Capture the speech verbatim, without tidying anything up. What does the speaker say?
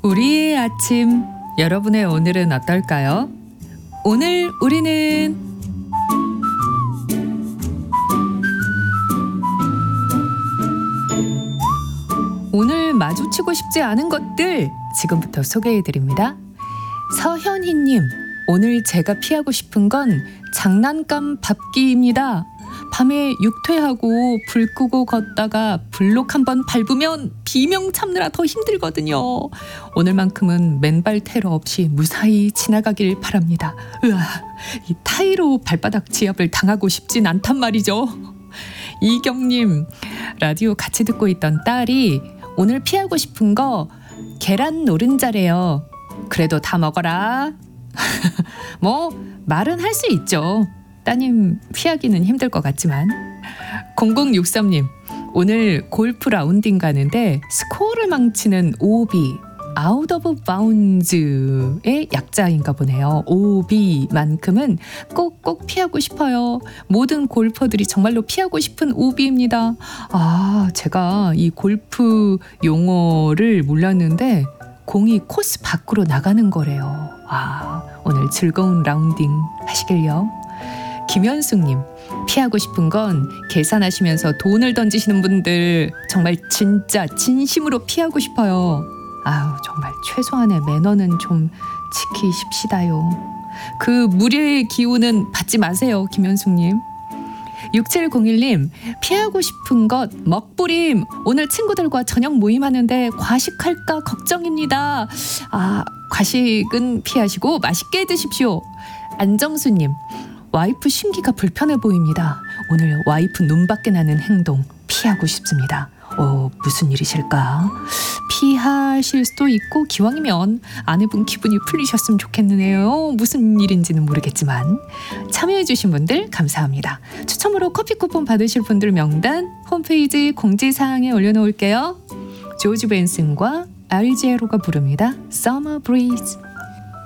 우리의 아침, 여러분의 오늘은 어떨까요? 오늘 우리는 오늘 마주치고 싶지 않은 것들 지금부터 소개해드립니다. 서현희님, 오늘 제가 피하고 싶은 건 장난감 밟기입니다. 밤에 육퇴하고 불 끄고 걷다가 블록 한번 밟으면 비명 참느라 더 힘들거든요. 오늘만큼은 맨발 테러 없이 무사히 지나가길 바랍니다. 으아, 이 타이로 발바닥 지압을 당하고 싶진 않단 말이죠. 이경님, 라디오 같이 듣고 있던 딸이 오늘 피하고 싶은 거 계란 노른자래요. 그래도 다 먹어라. 뭐 말은 할 수 있죠. 따님 피하기는 힘들 것 같지만. 공공육삼님, 오늘 골프 라운딩 가는데 스코어를 망치는 오비, 아웃 오브 바운즈의 약자인가 보네요. 오비만큼은 꼭꼭 피하고 싶어요. 모든 골퍼들이 정말로 피하고 싶은 오비입니다. 아, 제가 이 골프 용어를 몰랐는데 공이 코스 밖으로 나가는 거래요. 아, 오늘 즐거운 라운딩 하시길요. 김현숙님, 피하고 싶은 건 계산하시면서 돈을 던지시는 분들 정말 진짜 진심으로 피하고 싶어요. 아유, 정말 최소한의 매너는 좀 지키십시다요. 그 무례의 기운은 받지 마세요, 김현숙님. 육칠공일님, 피하고 싶은 것 먹부림. 오늘 친구들과 저녁 모임하는데 과식할까 걱정입니다. 아, 과식은 피하시고 맛있게 드십시오. 안정수님, 와이프 심기가 불편해 보입니다. 오늘 와이프 눈밖에 나는 행동 피하고 싶습니다. 어, 무슨 일이실까? 피하실 수도 있고 기왕이면 아내분 기분이 풀리셨으면 좋겠네요. 무슨 일인지는 모르겠지만 참여해주신 분들 감사합니다. 추첨으로 커피 쿠폰 받으실 분들 명단 홈페이지 공지사항에 올려놓을게요. 조지 벤슨과 알제로가 부릅니다. Summer Breeze.